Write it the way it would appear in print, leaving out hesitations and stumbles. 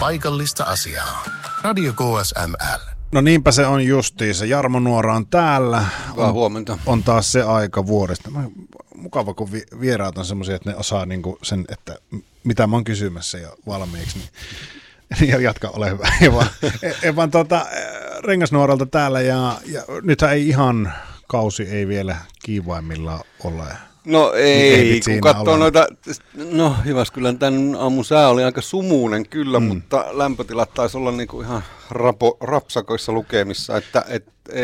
paikallista asiaa. Radio KSML. No niinpä se on justiinsa. Jarmo Nuora on täällä. Huomenta. On taas se aika vuodesta. Mukava, kun vieraat on semmoisia, että ne osaa niinku sen, että mitä mä oon kysymässä jo valmiiksi. Niin jatka, ole hyvä. Evan Rengasnuoralta täällä ja nythän ei ihan kausi ei vielä kiivaimmillaan ole. No ei, kun katsoo noita, no Jyväskylän tämän aamun sää oli aika sumuinen kyllä, mutta lämpötilat taisi olla niinku ihan rapsakoissa lukemissa, että